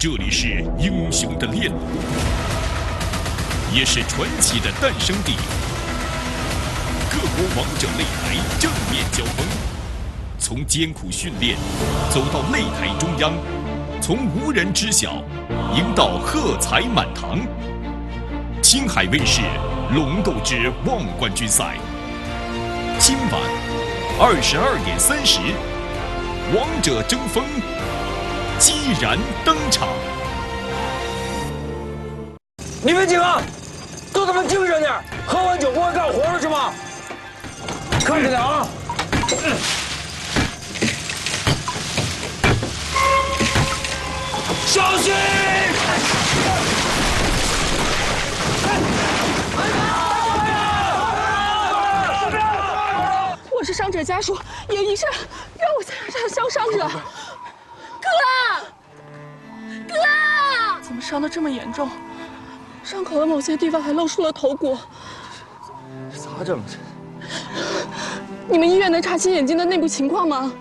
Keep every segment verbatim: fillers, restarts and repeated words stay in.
这里是英雄的炼路，也是传奇的诞生地。各国王者擂台正面交锋，从艰苦训练走到擂台中央，从无人知晓赢到喝彩满堂。青海卫视龙斗之望冠军赛，今晚二十二点三十，王者争锋激然登场。 你们几个都他妈精神点，喝完酒不会干活了是吗？看着点啊！小心！ 我是伤者家属，有医生让我才来伤伤者。哥，哥，怎么伤得这么严重？伤口的某些地方还露出了头骨。 咋整？ 你们医院能查清眼睛的内部情况吗？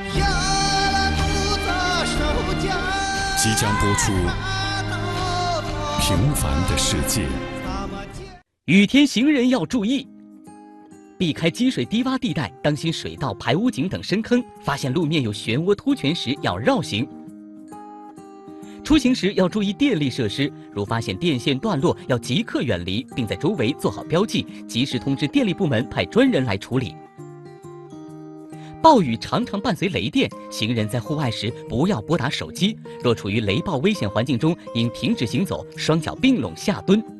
即将播出《平凡的世界》。 雨天行人要注意，避开积水低洼地带，当心水道、排污井等深坑。发现路面有漩涡凸泉时，要绕行。出行时要注意电力设施，如发现电线断落，要即刻远离，并在周围做好标记，及时通知电力部门派专人来处理。暴雨常常伴随雷电，行人在户外时不要拨打手机。若处于雷暴危险环境中，应停止行走，双脚并拢下蹲。